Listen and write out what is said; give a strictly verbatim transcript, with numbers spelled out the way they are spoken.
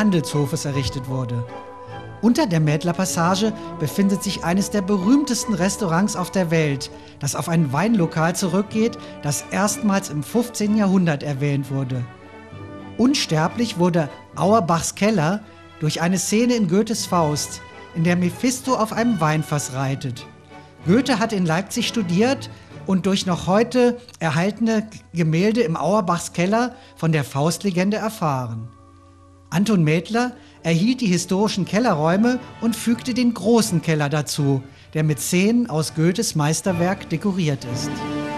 Handelshofes errichtet wurde. Unter der Mädler-Passage befindet sich eines der berühmtesten Restaurants auf der Welt, das auf ein Weinlokal zurückgeht, das erstmals im fünfzehnten Jahrhundert erwähnt wurde. Unsterblich wurde Auerbachs Keller durch eine Szene in Goethes Faust, in der Mephisto auf einem Weinfass reitet. Goethe hat in Leipzig studiert und durch noch heute erhaltene Gemälde im Auerbachs Keller von der Faustlegende erfahren. Anton Mädler erhielt die historischen Kellerräume und fügte den großen Keller dazu, der mit Szenen aus Goethes Meisterwerk dekoriert ist.